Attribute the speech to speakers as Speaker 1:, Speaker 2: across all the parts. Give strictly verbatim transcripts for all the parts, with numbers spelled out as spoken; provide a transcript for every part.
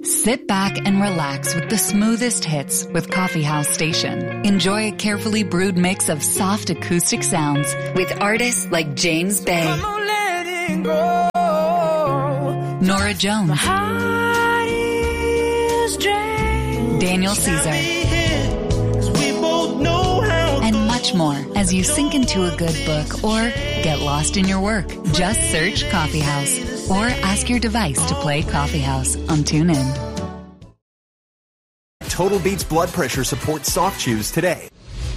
Speaker 1: Sit back and relax with the smoothest hits with Coffee House Station. Enjoy a carefully brewed mix of soft acoustic sounds with artists like James Bay, Nora Jones, Daniel Caesar, and much more as you sink into a good book or get lost in your work. Just search Coffee House or ask your device to play Coffee House on TuneIn.
Speaker 2: Total Beats blood pressure support soft chews today.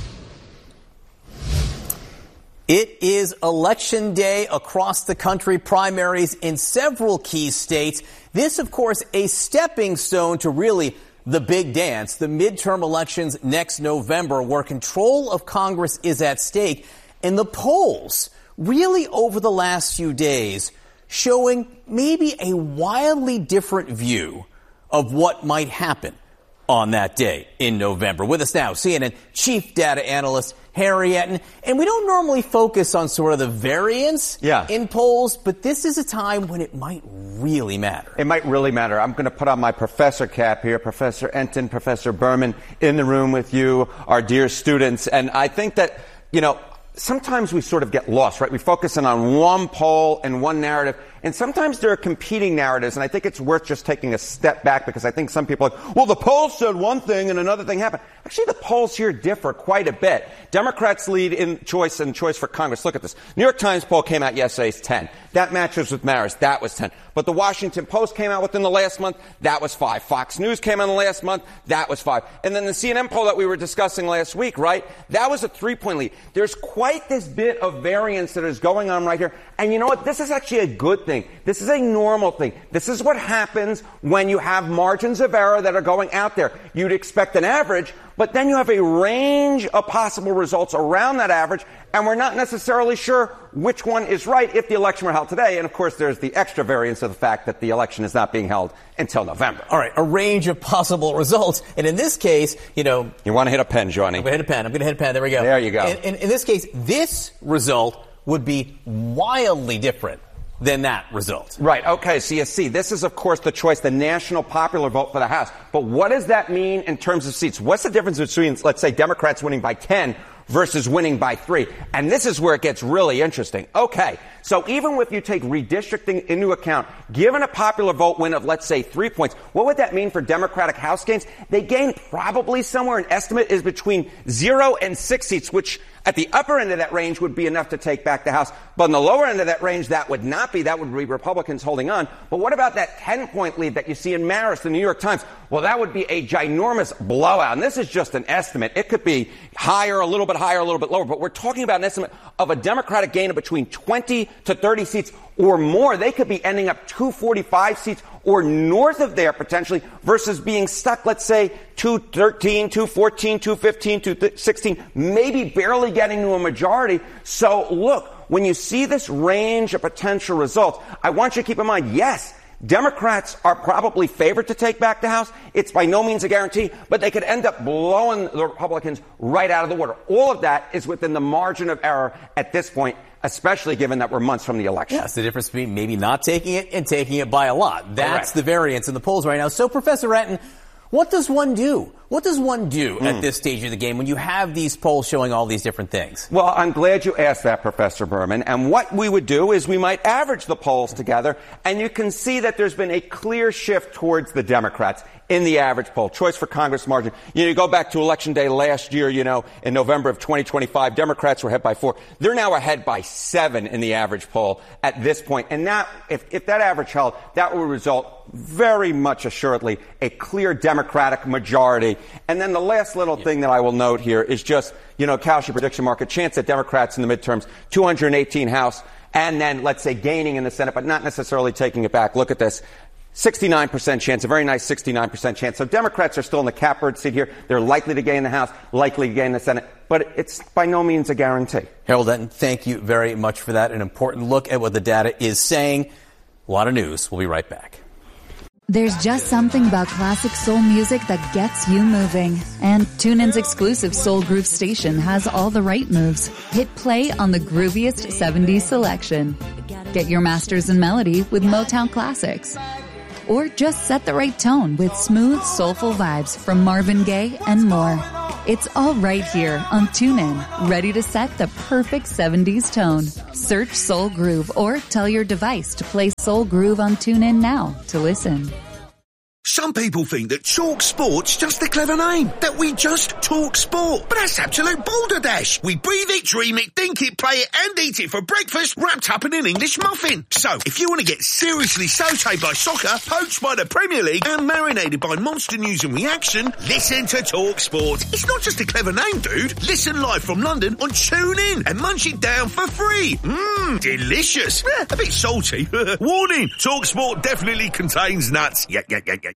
Speaker 3: It is election day across the country, primaries in several key states. This, of course, a stepping stone to really the big dance, the midterm elections next November, where control of Congress is at stake. And the polls, really over the last few days, showing maybe a wildly different view of what might happen on that day in November. With us now, C N N chief data analyst Harry Etten. And we don't normally focus on sort of the variance
Speaker 4: yeah.
Speaker 3: in polls, but this is a time when it might really matter.
Speaker 4: It might really matter. I'm going to put on my professor cap here, Professor Etten, Professor Berman, in the room with you, our dear students. And I think that, you know, sometimes we sort of get lost, right? We focus in on one poll and one narrative, and sometimes there are competing narratives, and I think it's worth just taking a step back because I think some people are like, well, the polls said one thing and another thing happened. Actually, the polls here differ quite a bit. Democrats lead in choice and choice for Congress. Look at this. New York Times poll came out yesterday, it's ten. That matches with Marist. That was ten. But the Washington Post came out within the last month. That was five. Fox News came out in the last month. That was five. And then the C N N poll that we were discussing last week, right? That was a three-point lead. There's quite this bit of variance that is going on right here. And you know what? This is actually a good thing. This is a normal thing. This is what happens when you have margins of error that are going out there. You'd expect an average, but then you have a range of possible results around that average, and we're not necessarily sure which one is right if the election were held today. And, of course, there's the extra variance of the fact that the election is not being held until November.
Speaker 3: All right, a range of possible results. And in this case, you know...
Speaker 4: You want to hit a pen, Johnny.
Speaker 3: I'm going to hit a pen. I'm going to hit a pen. There we go.
Speaker 4: There you go.
Speaker 3: And, and in this case, this result would be wildly different than that result.
Speaker 4: Right. Okay. So you see, this is, of course, the choice, the national popular vote for the House. But what does that mean in terms of seats? What's the difference between, let's say, Democrats winning by ten versus winning by three? And this is where it gets really interesting. Okay. So even if you take redistricting into account, given a popular vote win of, let's say, three points, what would that mean for Democratic House gains? They gain probably somewhere, an estimate is between zero and six seats, which at the upper end of that range would be enough to take back the House. But in the lower end of that range, that would not be. That would be Republicans holding on. But what about that ten-point lead that you see in Marist, the New York Times? Well, that would be a ginormous blowout. And this is just an estimate. It could be higher, a little bit higher, a little bit lower. But we're talking about an estimate of a Democratic gain of between twenty to thirty seats or more. They could be ending up two forty-five seats or north of there potentially versus being stuck, let's say, two thirteen, two fourteen, two fifteen, two sixteen, maybe barely getting to a majority. So look, when you see this range of potential results, I want you to keep in mind, yes, Democrats are probably favored to take back the House. It's by no means a guarantee, but they could end up blowing the Republicans right out of the water. All of that is within the margin of error at this point, especially given that we're months from the election.
Speaker 3: Yes, the difference between maybe not taking it and taking it by a lot. That's
Speaker 4: Correct.
Speaker 3: The variance in the polls right now. So, Professor Etten, what does one do? What does one do
Speaker 4: mm.
Speaker 3: at this stage of the game when you have these polls showing all these different things?
Speaker 4: Well, I'm glad you asked that, Professor Berman. And what we would do is we might average the polls together, and you can see that there's been a clear shift towards the Democrats in the average poll. Choice for Congress margin. You know, you go back to Election Day last year, you know, in November of twenty twenty-five, Democrats were ahead by four. They're now ahead by seven in the average poll at this point. And that, if, if that average held, that will result very much assuredly a clear Democratic majority. And then the last little yeah. thing that I will note here is just, you know, Kalshi prediction market chance that Democrats in the midterms, two hundred eighteen House, and then let's say gaining in the Senate, but not necessarily taking it back. Look at this. sixty-nine percent chance, a very nice sixty-nine percent chance. So Democrats are still in the catbird seat here. They're likely to gain the House, likely to gain the Senate, but it's by no means a guarantee.
Speaker 3: Harold Etten, thank you very much for that. An important look at what the data is saying. A lot of news. We'll be right back.
Speaker 1: There's just something about classic soul music that gets you moving. And TuneIn's exclusive Soul Groove station has all the right moves. Hit play on the grooviest seventies selection. Get your masters in melody with Motown Classics. or just set the right tone with smooth, soulful vibes from Marvin Gaye and more. It's all right here on TuneIn, ready to set the perfect seventies tone. Search Soul Groove or tell your device to play Soul Groove on TuneIn now to listen.
Speaker 5: Some people think that Talk Sport's just a clever name, that we just talk sport. But that's absolute balderdash. We breathe it, dream it, think it, play it, and eat it for breakfast, wrapped up in an English muffin. So, if you want to get seriously sautéed by soccer, poached by the Premier League, and marinated by monster news and reaction, listen to Talk Sport. It's not just a clever name, dude. Listen live from London on TuneIn and munch it down for free. Mmm, delicious. Eh, a bit salty. Warning, Talk Sport definitely contains nuts. Yeah, yeah, yeah, yeah.